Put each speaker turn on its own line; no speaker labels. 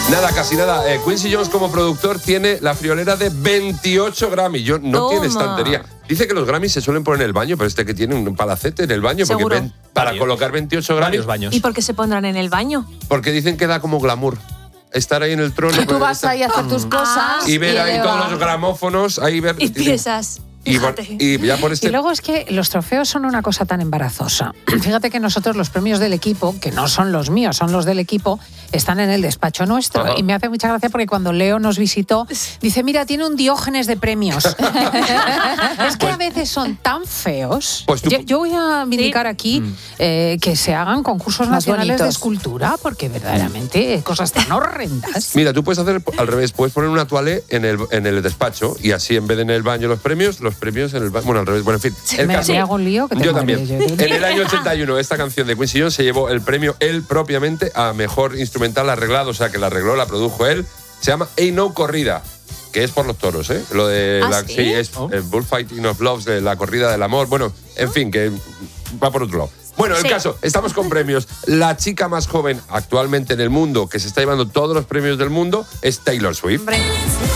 Nada, casi nada. Quincy Jones como productor tiene la friolera de 28 Grammy. No tiene estantería. Dice que los Grammys se suelen poner en el baño, pero que tiene un palacete en el baño.
¿Seguro?
Porque para colocar 28 Grammys.
Varios baños.
¿Y por qué se pondrán en el baño?
Porque dicen que da como glamour. Estar ahí en el trono.
Tú vas ahí a hacer tus cosas.
Y ver ahí todos los gramófonos. Ahí ver,
Y piensas...
Y ya por
Y luego es que los trofeos son una cosa tan embarazosa. Fíjate que nosotros los premios del equipo, que no son los míos, son los del equipo, están en el despacho nuestro.
Ajá.
Y me hace mucha gracia porque cuando Leo nos visitó, dice, mira, tiene un Diógenes de premios. Es que a veces son tan feos.
Pues tú-
Yo voy a indicar aquí que se hagan concursos
Más
nacionales de
bonitos.
escultura, porque verdaderamente cosas tan horrendas.
Mira, tú puedes hacer al revés, puedes poner una toalé en el despacho y así en vez de en el baño los premios en el baño. Bueno, al revés. Bueno, en fin. El caso,
me hago un lío que te
yo
mueres,
también.
yo.
En el año 81, esta canción de Quincy Jones se llevó el premio él propiamente a mejor instrumental arreglado, o sea, que la arregló, la produjo él. Se llama Ain't No Corrida, que es por los toros, ¿eh? Lo de
¿Sí?
es el Bullfighting of Loves, de la corrida del amor. Bueno, en fin, que va por otro lado. Bueno, el caso, estamos con premios. La chica más joven actualmente en el mundo que se está llevando todos los premios del mundo es Taylor Swift.
Hombre.